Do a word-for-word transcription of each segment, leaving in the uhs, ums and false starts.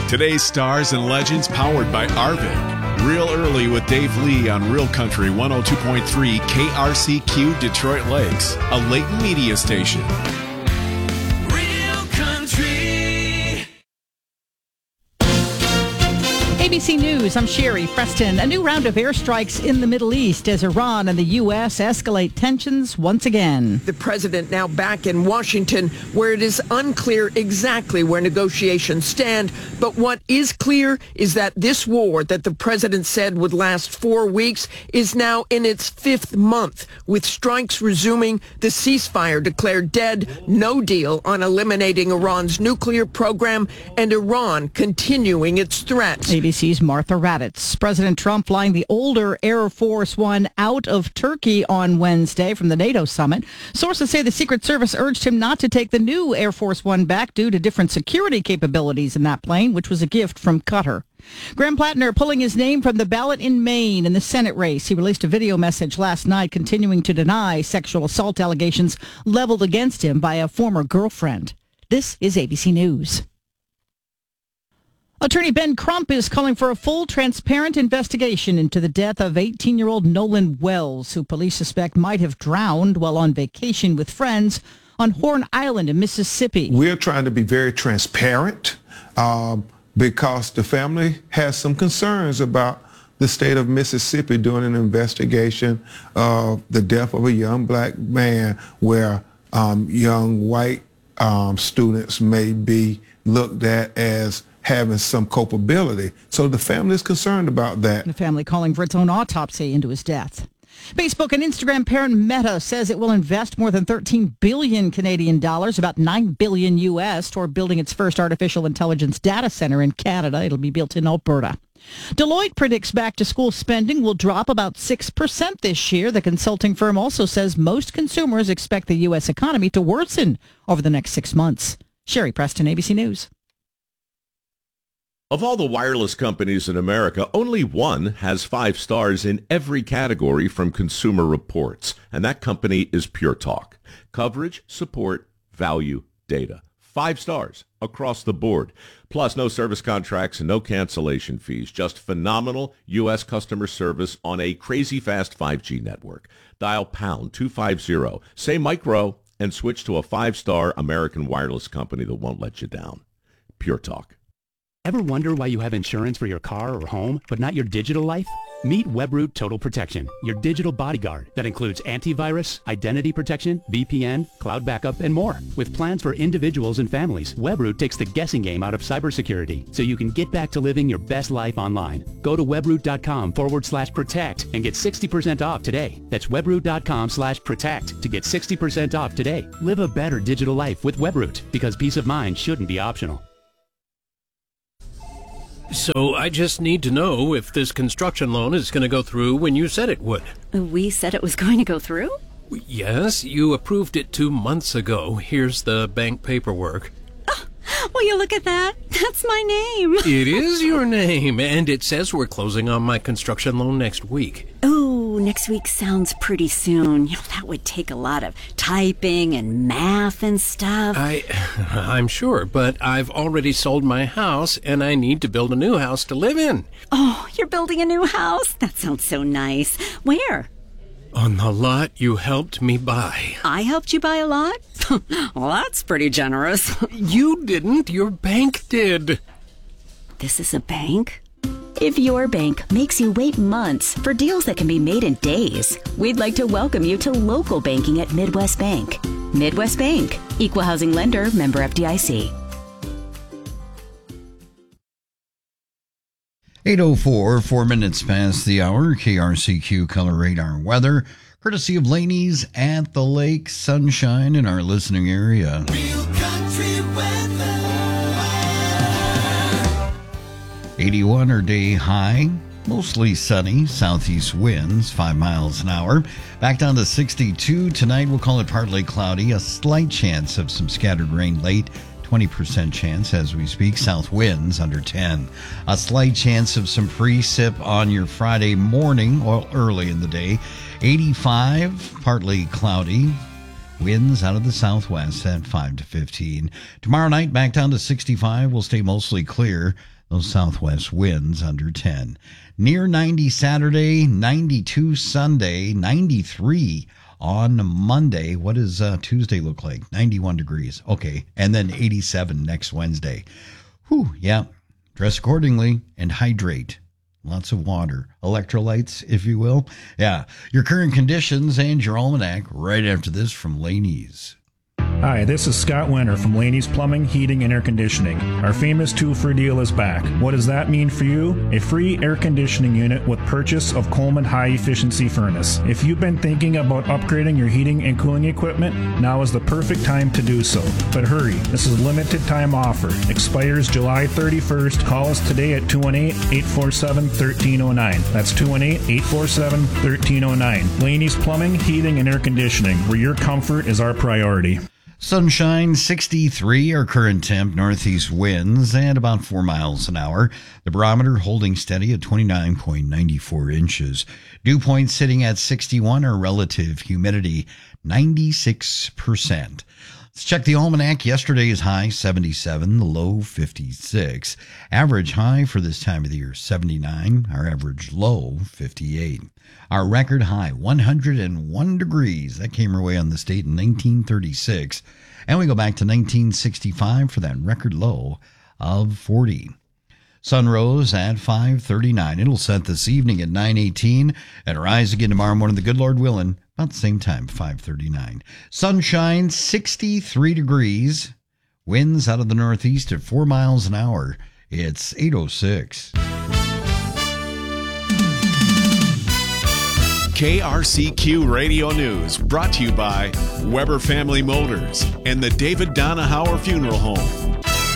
Today's stars and legends powered by Arvik. Real early with Dave Lee on Real Country one oh two point three K R C Q Detroit Lakes, a Leighton media station. Real Country. A B C News, I'm Sherry Preston. A new round of airstrikes in the Middle East as Iran and the U S escalate tensions once again. The president now back in Washington, where it is unclear exactly where negotiations stand. But what is clear is that this war that the president said would last four weeks is now in its fifth month, with strikes resuming, the ceasefire declared dead, no deal on eliminating Iran's nuclear program, and Iran continuing its threats. A B C's Martha Raddatz. President Trump flying the older Air Force One out of Turkey on Wednesday from the NATO summit. Sources say the Secret Service urged him not to take the new Air Force One back due to different security capabilities in that plane, which was a gift from Qatar. Graham Plattner pulling his name from the ballot in Maine in the Senate race. He released a video message last night continuing to deny sexual assault allegations leveled against him by a former girlfriend. This is A B C News. Attorney Ben Crump is calling for a full, transparent investigation into the death of eighteen-year-old Nolan Wells, who police suspect might have drowned while on vacation with friends on Horn Island in Mississippi. We're trying to be very transparent um, because the family has some concerns about the state of Mississippi doing an investigation of the death of a young black man where um, young white um, students may be looked at as having some culpability. So the family is concerned about that. The family calling for its own autopsy into his death. Facebook and Instagram parent Meta says it will invest more than thirteen billion Canadian dollars, about nine billion U S, toward building its first artificial intelligence data center in Canada. It'll be built in Alberta. Deloitte predicts back-to-school spending will drop about six percent this year. The consulting firm also says most consumers expect the U S economy to worsen over the next six months. Sherry Preston, A B C News. Of all the wireless companies in America, only one has five stars in every category from Consumer Reports, and that company is Pure Talk. Coverage, support, value, data. Five stars across the board. Plus, no service contracts and no cancellation fees. Just phenomenal U S customer service on a crazy fast five G network. Dial pound two fifty, say micro, and switch to a five-star American wireless company that won't let you down. Pure Talk. Ever wonder why you have insurance for your car or home, but not your digital life? Meet Webroot Total Protection, your digital bodyguard that includes antivirus, identity protection, V P N, cloud backup, and more. With plans for individuals and families, Webroot takes the guessing game out of cybersecurity so you can get back to living your best life online. Go to webroot.com forward slash protect and get sixty percent off today. That's webroot.com slash protect to get sixty percent off today. Live a better digital life with Webroot, because peace of mind shouldn't be optional. So I just need to know if this construction loan is going to go through when you said it would. We said it was going to go through? Yes, you approved it two months ago. Here's the bank paperwork. Oh, will you look at that? That's my name. It is your name, and it says we're closing on my construction loan next week. Oh, next week sounds pretty soon. You know, that would take a lot of typing and math and stuff. I, I'm sure, but I've already sold my house, and I need to build a new house to live in. Oh, you're building a new house? That sounds so nice. Where? On the lot you helped me buy. I helped you buy a lot? Well, that's pretty generous. You didn't. Your bank did. This is a bank? If your bank makes you wait months for deals that can be made in days, we'd like to welcome you to local banking at Midwest Bank. Midwest Bank, Equal Housing Lender, member F D I C. eight oh four, four minutes past the hour, K R C Q Color Radar Weather, courtesy of Laney's at the Lake, sunshine in our listening area. Real Country Weather. eighty-one our day high, mostly sunny, southeast winds, five miles an hour. Back down to sixty-two tonight, we'll call it partly cloudy, a slight chance of some scattered rain late. twenty percent chance as we speak. South winds under ten. A slight chance of some precip on your Friday morning or early in the day. eighty-five, partly cloudy. Winds out of the southwest at five to fifteen. Tomorrow night back down to sixty-five. Will stay mostly clear. Those southwest winds under ten. Near ninety Saturday, ninety-two Sunday, ninety-three on Monday. What does uh, Tuesday look like? ninety-one degrees. Okay. And then eighty-seven next Wednesday. Whew, yeah. Dress accordingly and hydrate. Lots of water. Electrolytes, if you will. Yeah. Your current conditions and your almanac right after this from Laney's. Hi, this is Scott Winter from Laney's Plumbing, Heating, and Air Conditioning. Our famous two-for deal is back. What does that mean for you? A free air conditioning unit with purchase of Coleman high-efficiency furnace. If you've been thinking about upgrading your heating and cooling equipment, now is the perfect time to do so. But hurry, this is a limited-time offer. Expires July thirty-first. Call us today at two one eight, eight four seven, one three zero nine. That's two one eight, eight four seven, one three zero nine. Laney's Plumbing, Heating, and Air Conditioning, where your comfort is our priority. Sunshine, sixty-three, our current temp, northeast winds, and about four miles an hour. The barometer holding steady at twenty-nine point nine four inches. Dew point sitting at sixty-one, our relative humidity ninety-six percent. Let's check the almanac. Yesterday's high, seventy-seven, the low, fifty-six. Average high for this time of the year, seventy-nine. Our average low, fifty-eight. Our record high, one hundred one degrees. That came our way on the state in nineteen thirty-six. And we go back to nineteen sixty-five for that record low of forty. Sun rose at five thirty-nine. It'll set this evening at nine eighteen and rise again tomorrow morning, the good Lord willing, about the same time, five thirty-nine. Sunshine, sixty-three degrees. Winds out of the northeast at four miles an hour. It's eight oh six. K R C Q Radio News, brought to you by Weber Family Motors and the David Donahauer Funeral Home.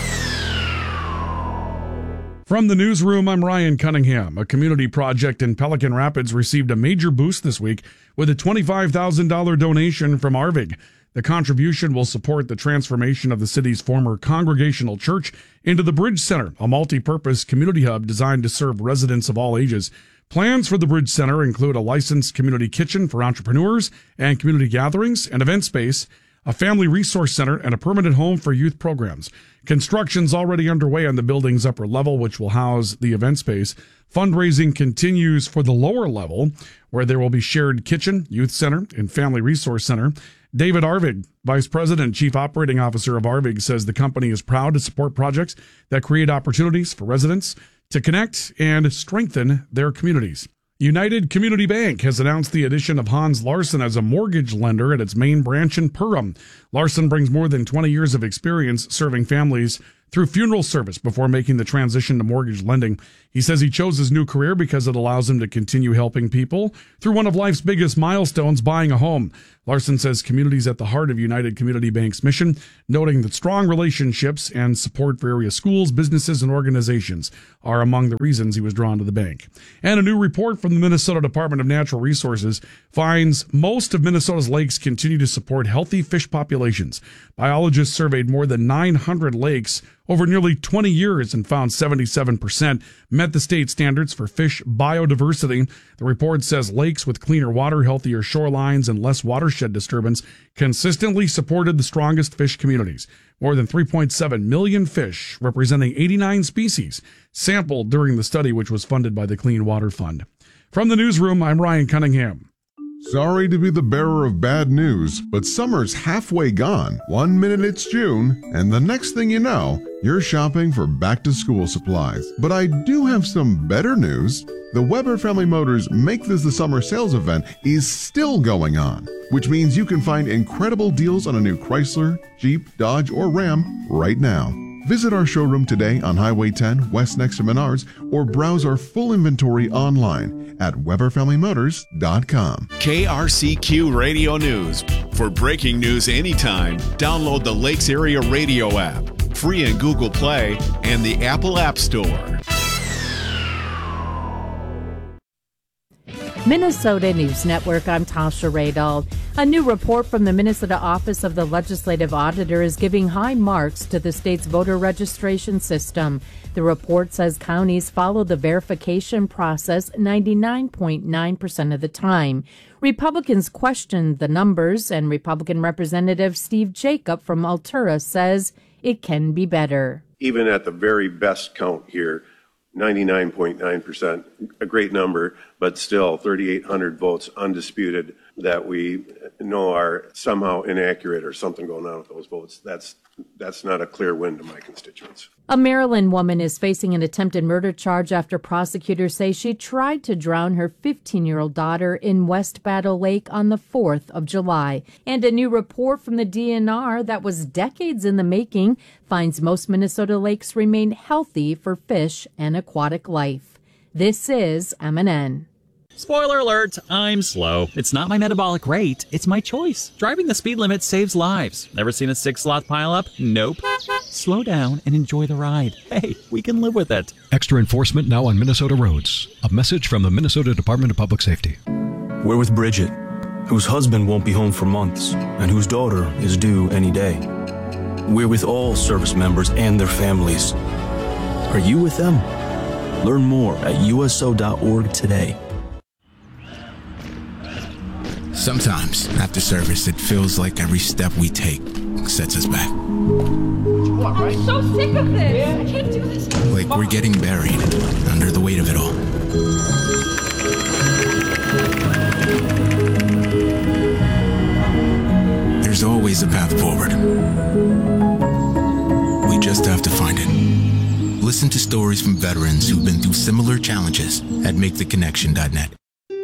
From the newsroom, I'm Ryan Cunningham. A community project in Pelican Rapids received a major boost this week with a twenty-five thousand dollars donation from Arvig. The contribution will support the transformation of the city's former Congregational Church into the Bridge Center, a multi-purpose community hub designed to serve residents of all ages. Plans for the Bridge Center include a licensed community kitchen for entrepreneurs and community gatherings, an event space, a family resource center, and a permanent home for youth programs. Construction's already underway on the building's upper level, which will house the event space. Fundraising continues for the lower level, where there will be shared kitchen, youth center, and family resource center. David Arvig, Vice President and Chief Operating Officer of Arvig, says the company is proud to support projects that create opportunities for residents to connect and strengthen their communities. United Community Bank has announced the addition of Hans Larson as a mortgage lender at its main branch in Perham. Larson brings more than twenty years of experience serving families through funeral service before making the transition to mortgage lending. He says he chose his new career because it allows him to continue helping people through one of life's biggest milestones, buying a home. Larson says community's at the heart of United Community Bank's mission, noting that strong relationships and support for area schools, businesses, and organizations are among the reasons he was drawn to the bank. And a new report from the Minnesota Department of Natural Resources finds most of Minnesota's lakes continue to support healthy fish populations. Biologists surveyed more than nine hundred lakes over nearly twenty years and found seventy-seven percent met the state standards for fish biodiversity. The report says lakes with cleaner water, healthier shorelines, and less watershed disturbance consistently supported the strongest fish communities. More than three point seven million fish, representing eighty-nine species, sampled during the study, which was funded by the Clean Water Fund. From the newsroom, I'm Ryan Cunningham. Sorry to be the bearer of bad news, but summer's halfway gone. One minute it's June, and the next thing you know, you're shopping for back-to-school supplies. But I do have some better news. The Weber Family Motors Make This the Summer sales event is still going on, which means you can find incredible deals on a new Chrysler, Jeep, Dodge, or Ram right now. Visit our showroom today on Highway ten, west next to Menards, or browse our full inventory online at weber family motors dot com. K R C Q Radio News. For breaking news anytime, download the Lakes Area Radio app, free in Google Play and the Apple App Store. Minnesota News Network, I'm Tasha Radal. A new report from the Minnesota Office of the Legislative Auditor is giving high marks to the state's voter registration system. The report says counties follow the verification process ninety-nine point nine percent of the time. Republicans questioned the numbers, and Republican Representative Steve Jacob from Altura says it can be better. even at the very best count here, ninety-nine point nine percent, a great number, but still thirty-eight hundred votes undisputed that we know are somehow inaccurate or something going on with those votes. That's that's not a clear win to my constituents. A Maryland woman is facing an attempted murder charge after prosecutors say she tried to drown her fifteen-year-old daughter in West Battle Lake on the fourth of July. And a new report from the D N R that was decades in the making finds most Minnesota lakes remain healthy for fish and aquatic life. This is M N N. Spoiler alert, I'm slow. It's not my metabolic rate, it's my choice. Driving the speed limit saves lives. Never seen a six-sloth pileup? Nope. Slow down and enjoy the ride. Hey, we can live with it. Extra enforcement now on Minnesota roads. A message from the Minnesota Department of Public Safety. We're with Bridget, whose husband won't be home for months and whose daughter is due any day. We're with all service members and their families. Are you with them? Learn more at U S O dot org today. Sometimes, after service, it feels like every step we take sets us back. I'm so sick of this. I can't do this. Like we're getting buried under the weight of it all. There's always a path forward. We just have to find it. Listen to stories from veterans who've been through similar challenges at make the connection dot net.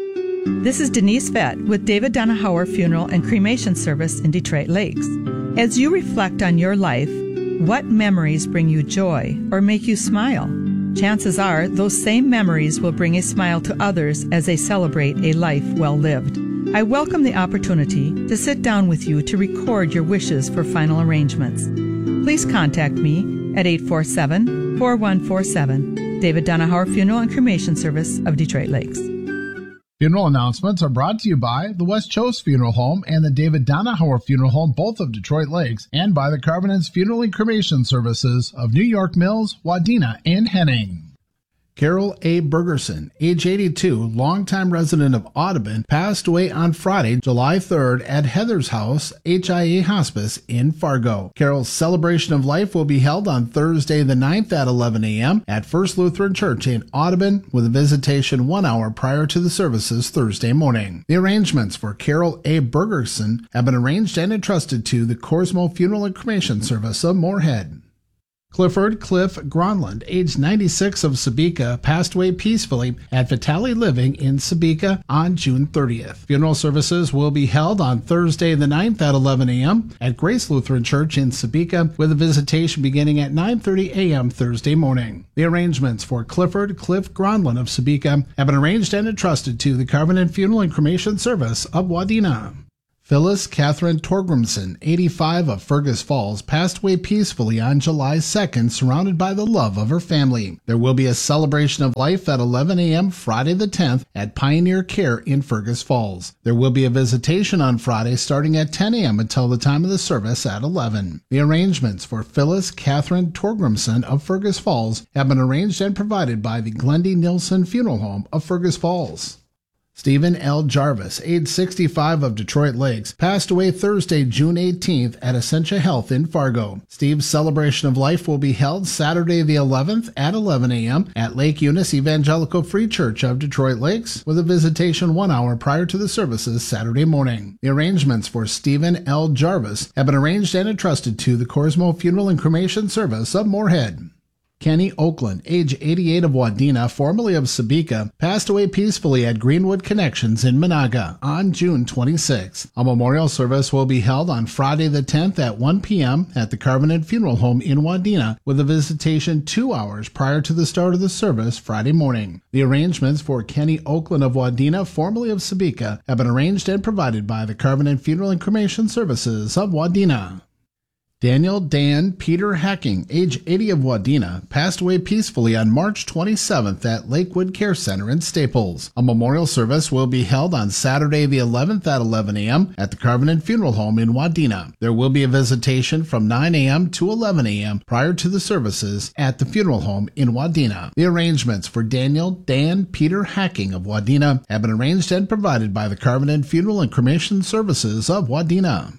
This is Denise Fett with David Donahauer Funeral and Cremation Service in Detroit Lakes. As you reflect on your life, what memories bring you joy or make you smile? Chances are those same memories will bring a smile to others as they celebrate a life well lived. I welcome the opportunity to sit down with you to record your wishes for final arrangements. Please contact me at eight four seven, four one four seven. David Donahauer Funeral and Cremation Service of Detroit Lakes. Funeral announcements are brought to you by the West Chose Funeral Home and the David Donahauer Funeral Home, both of Detroit Lakes, and by the Carbone's Funeral and Cremation Services of New York Mills, Wadena, and Henning. Carol A. Bergerson, age eighty-two, longtime resident of Audubon, passed away on Friday, July third at Heather's House, H I A Hospice in Fargo. Carol's celebration of life will be held on Thursday the ninth at eleven a.m. at First Lutheran Church in Audubon, with a visitation one hour prior to the services Thursday morning. The arrangements for Carol A. Bergerson have been arranged and entrusted to the Corsmo Funeral and Cremation Service of Moorhead. Clifford Cliff Gronland, age ninety-six, of Sebeka, passed away peacefully at Vitale Living in Sebeka on June thirtieth. Funeral services will be held on Thursday the ninth at eleven a.m. at Grace Lutheran Church in Sebeka, with a visitation beginning at nine thirty a.m. Thursday morning. The arrangements for Clifford Cliff Gronland of Sebeka have been arranged and entrusted to the Carbonet Funeral and Cremation Service of Wadena. Phyllis Catherine Torgrimson, eighty-five, of Fergus Falls, passed away peacefully on July second, surrounded by the love of her family. There will be a celebration of life at eleven a.m. Friday the tenth at Pioneer Care in Fergus Falls. There will be a visitation on Friday starting at ten a.m. until the time of the service at eleven. The arrangements for Phyllis Catherine Torgrimson of Fergus Falls have been arranged and provided by the Glendy Nilsson Funeral Home of Fergus Falls. Stephen L. Jarvis, age sixty-five, of Detroit Lakes, passed away Thursday, June eighteenth at Essentia Health in Fargo. Steve's celebration of life will be held Saturday the eleventh at eleven a.m. at Lake Eunice Evangelical Free Church of Detroit Lakes, with a visitation one hour prior to the services Saturday morning. The arrangements for Stephen L. Jarvis have been arranged and entrusted to the Corsmo Funeral and Cremation Service of Moorhead. Kenny Oakland, age eighty-eight, of Wadena, formerly of Sebeka, passed away peacefully at Greenwood Connections in Monaga on June twenty-sixth. A memorial service will be held on Friday the tenth at one p.m. at the Carbonet Funeral Home in Wadena, with a visitation two hours prior to the start of the service Friday morning. The arrangements for Kenny Oakland of Wadena, formerly of Sebeka, have been arranged and provided by the Carbonet Funeral and Cremation Services of Wadena. Daniel Dan Peter Hacking, age eighty, of Wadena, passed away peacefully on March twenty-seventh at Lakewood Care Center in Staples. A memorial service will be held on Saturday the eleventh at eleven a.m. at the Carbonet Funeral Home in Wadena. There will be a visitation from nine a.m. to eleven a.m. prior to the services at the funeral home in Wadena. The arrangements for Daniel Dan Peter Hacking of Wadena have been arranged and provided by the Carbonet Funeral and Cremation Services of Wadena.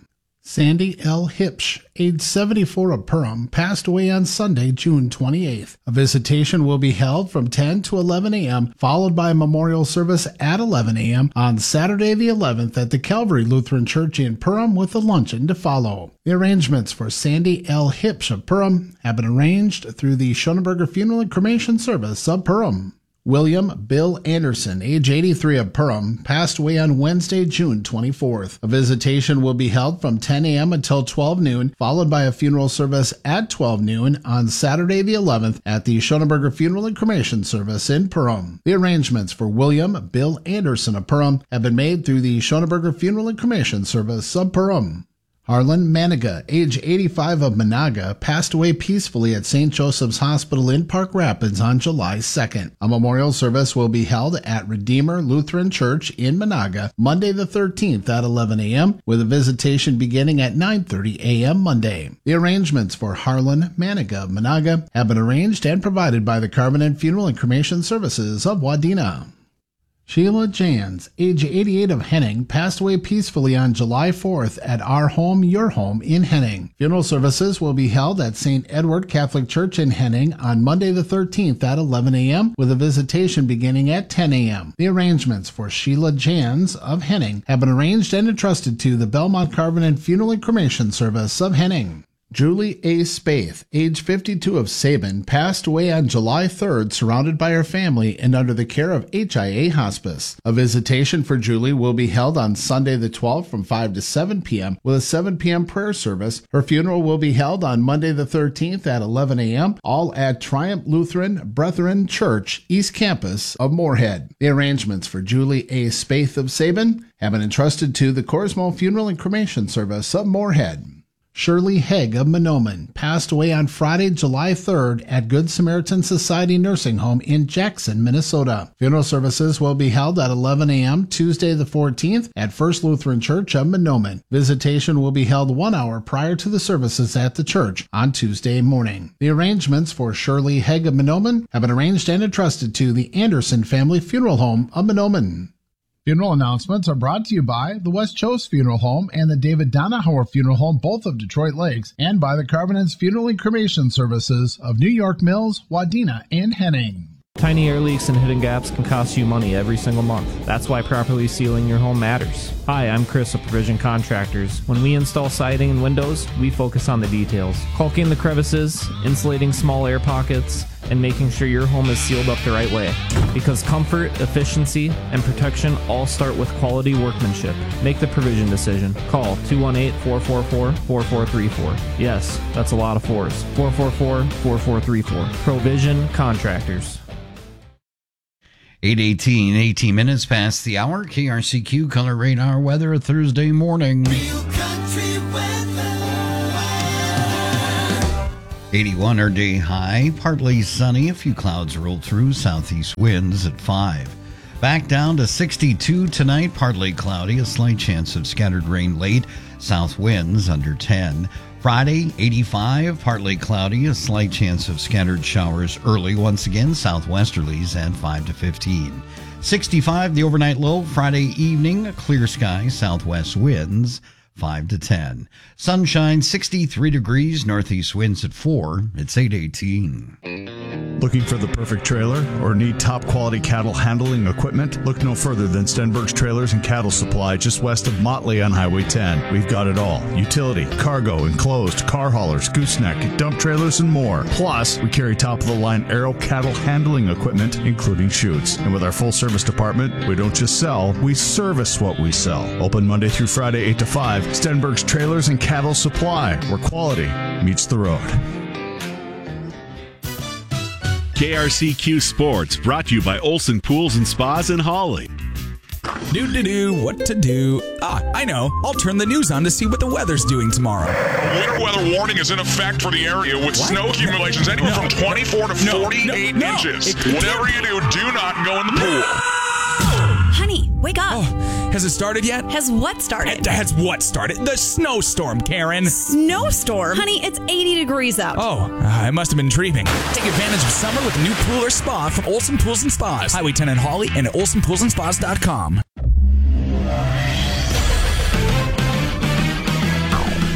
Sandy L. Hipsch, age seventy-four of Perham, passed away on Sunday, June twenty-eighth. A visitation will be held from ten to eleven a.m., followed by a memorial service at eleven a.m. on Saturday the eleventh at the Calvary Lutheran Church in Perham, with a luncheon to follow. The arrangements for Sandy L. Hipsch of Perham have been arranged through the Schoenberger Funeral and Cremation Service of Perham. William Bill Anderson, age eighty-three of Perham, passed away on Wednesday, June twenty-fourth. A visitation will be held from ten a.m. until twelve noon, followed by a funeral service at twelve noon on Saturday the eleventh at the Schoenberger Funeral and Cremation Service in Perham. The arrangements for William Bill Anderson of Perham have been made through the Schoenberger Funeral and Cremation Service of Perham. Harlan Maniga, age eighty-five of Menahga, passed away peacefully at Saint Joseph's Hospital in Park Rapids on July second. A memorial service will be held at Redeemer Lutheran Church in Menahga Monday the thirteenth at eleven a.m., with a visitation beginning at nine thirty a.m. Monday. The arrangements for Harlan Maniga of Menahga have been arranged and provided by the Carbonet Funeral and Cremation Services of Wadena. Sheila Jans, age eighty-eight of Henning, passed away peacefully on July fourth at Our Home, Your Home in Henning. Funeral services will be held at Saint Edward Catholic Church in Henning on Monday the thirteenth at eleven a.m., with a visitation beginning at ten a.m. The arrangements for Sheila Jans of Henning have been arranged and entrusted to the Belmont Carbonet Funeral and Cremation Service of Henning. Julie A. Spaeth, age fifty-two of Sabin, passed away on July third, surrounded by her family and under the care of H I A Hospice. A visitation for Julie will be held on Sunday the twelfth from five to seven p.m. with a seven p.m. prayer service. Her funeral will be held on Monday the thirteenth at eleven a.m., all at Triumph Lutheran Brethren Church, East Campus of Moorhead. The arrangements for Julie A. Spaeth of Sabin have been entrusted to the Corsmo Funeral and Cremation Service of Moorhead. Shirley Hegg of Menomin passed away on Friday, July third at Good Samaritan Society Nursing Home in Jackson, Minnesota. Funeral services will be held at eleven a.m. Tuesday the fourteenth at First Lutheran Church of Menomin. Visitation will be held one hour prior to the services at the church on Tuesday morning. The arrangements for Shirley Hegg of Menomin have been arranged and entrusted to the Anderson Family Funeral Home of Menomin. Funeral announcements are brought to you by the West Chose Funeral Home and the David Donahauer Funeral Home, both of Detroit Lakes, and by the Carbenet's Funeral and Cremation Services of New York Mills, Wadena, and Henning. Tiny air leaks and hidden gaps can cost you money every single month. That's why properly sealing your home matters. Hi, I'm Chris of Provision Contractors. When we install siding and windows, we focus on the details. Caulking the crevices, insulating small air pockets, and making sure your home is sealed up the right way. Because comfort, efficiency, and protection all start with quality workmanship. Make the Provision decision. Call two one eight, four four four, four four three four. Yes, that's a lot of fours. four four four, four four three four. Provision Contractors. eight eighteen, eighteen minutes past the hour. K R C Q Color Radar Weather Thursday morning. eighty-one our day high, partly sunny, a few clouds roll through, southeast winds at five. Back down to sixty-two tonight, partly cloudy, a slight chance of scattered rain late, south winds under ten. Friday, eighty-five, partly cloudy, a slight chance of scattered showers early, once again southwesterlies at five to fifteen. sixty-five the overnight low, Friday evening, a clear sky, southwest winds five to ten. Sunshine, sixty-three degrees, northeast winds at four. It's eight eighteen. Looking for the perfect trailer or need top quality cattle handling equipment? Look no further than Stenberg's Trailers and Cattle Supply just west of Motley on Highway ten. We've got it all. Utility, cargo, enclosed, car haulers, gooseneck, dump trailers, and more. Plus, we carry top of the line Arrow cattle handling equipment, including chutes. And with our full service department, we don't just sell, we service what we sell. Open Monday through Friday, eight to five. Stenberg's Trailers and Cattle Supply, where quality meets the road. K R C Q Sports, brought to you by Olson Pools and Spas in Hawley. Do do do, what to do? Ah, I know. I'll turn the news on to see what the weather's doing tomorrow. A winter weather warning is in effect for the area with what? snow accumulations anywhere no. from twenty-four to no, forty-eight no, no. inches. It, Whatever you do, do not go in the pool. Honey, wake up. Oh, has it started yet? Has what started? It has what started? The snowstorm, Karen. Snowstorm? Honey, it's eighty degrees out. Oh, uh, it must have been dreaming. Take advantage of summer with a new pool or spa from Olson Pools and Spas. Highway ten in Hawley and at olson pools and spas dot com.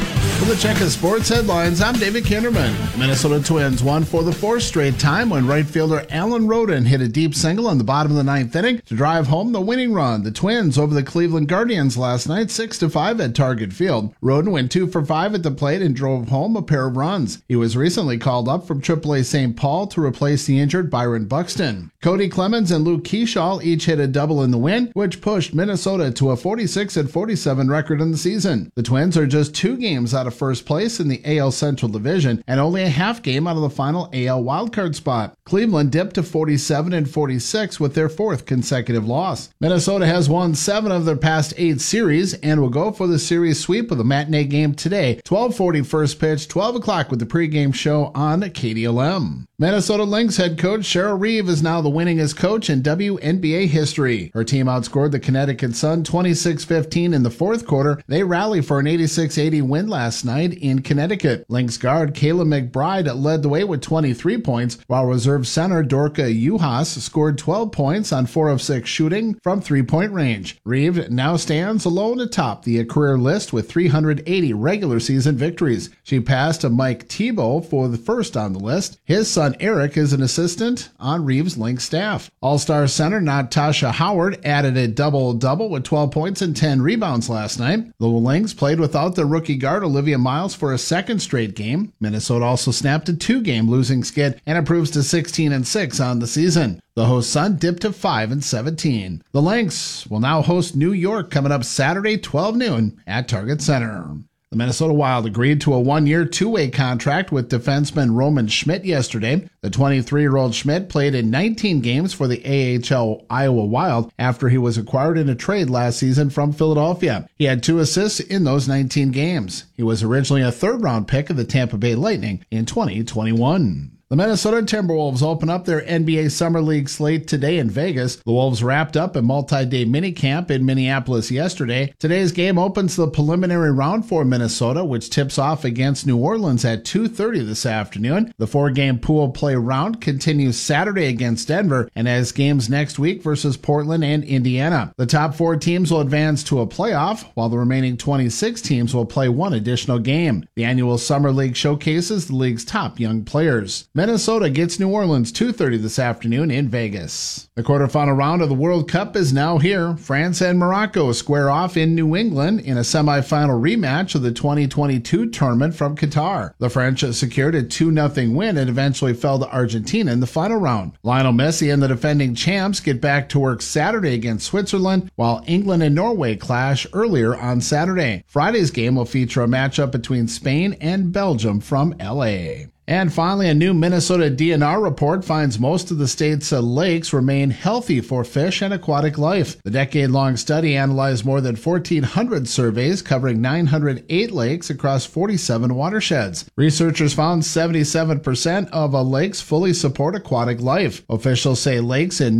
For the check of sports headlines, I'm David Kinderman. The Minnesota Twins won for the fourth straight time when right fielder Alan Roden hit a deep single on the bottom of the ninth inning to drive home the winning run. The Twins over the Cleveland Guardians last night, six to five at Target Field. Roden went two for five at the plate and drove home a pair of runs. He was recently called up from triple A Saint Paul to replace the injured Byron Buxton. Cody Clemens and Luke Keeschall each hit a double in the win, which pushed Minnesota to a forty-six and forty-seven record in the season. The Twins are just two games out of first place in the A L Central Division and only a half game out of the final A L wildcard spot. Cleveland dipped to forty-seven and forty-six with their fourth consecutive loss. Minnesota has won seven of their past eight series and will go for the series sweep with a matinee game today, twelve forty first pitch, twelve o'clock with the pregame show on K D L M. Minnesota Lynx head coach Cheryl Reeve is now the winningest coach in W N B A history. Her team outscored the Connecticut Sun twenty-six fifteen in the fourth quarter. They rallied for an eighty-six eighty win last night in Connecticut. Lynx guard Kayla McBride led the way with twenty-three points, while reserve center Dorka Juhas scored twelve points on four of six shooting from three-point range. Reeve now stands alone atop the career list with three hundred eighty regular season victories. She passed to Mike Thibault for the first on the list. His son Eric is an assistant on Reeves' Lynx staff. All-Star center Natasha Howard added a double-double with twelve points and ten rebounds last night. The Lynx played without their rookie guard Olivia Miles for a second straight game. Minnesota also snapped a two-game losing skid and improves to sixteen and six on the season. The host Sun dipped to five and seventeen. The Lynx will now host New York coming up Saturday, twelve noon at Target Center. The Minnesota Wild agreed to a one-year, two-way contract with defenseman Roman Schmidt yesterday. The twenty-three-year-old Schmidt played in nineteen games for the A H L Iowa Wild after he was acquired in a trade last season from Philadelphia. He had two assists in those nineteen games. He was originally a third-round pick of the Tampa Bay Lightning in twenty twenty-one. The Minnesota Timberwolves open up their N B A Summer League slate today in Vegas. The Wolves wrapped up a multi-day minicamp in Minneapolis yesterday. Today's game opens the preliminary round for Minnesota, which tips off against New Orleans at two thirty this afternoon. The four-game pool play round continues Saturday against Denver and has games next week versus Portland and Indiana. The top four teams will advance to a playoff, while the remaining twenty-six teams will play one additional game. The annual Summer League showcases the league's top young players. Minnesota gets New Orleans two thirty this afternoon in Vegas. The quarterfinal round of the World Cup is now here. France and Morocco square off in New England in a semifinal rematch of the twenty twenty-two tournament from Qatar. The French secured a two nothing win and eventually fell to Argentina in the final round. Lionel Messi and the defending champs get back to work Saturday against Switzerland, while England and Norway clash earlier on Saturday. Friday's game will feature a matchup between Spain and Belgium from L A. And finally, a new Minnesota D N R report finds most of the state's uh, lakes remain healthy for fish and aquatic life. The decade-long study analyzed more than fourteen hundred surveys covering nine hundred eight lakes across forty-seven watersheds. Researchers found seventy-seven percent of uh, lakes fully support aquatic life. Officials say lakes in